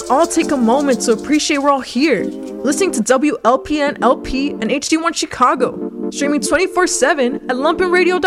all take a moment to appreciate we're all here, listening to WLPN LP and HD1 Chicago, streaming 24/7 at lumpenradio.com.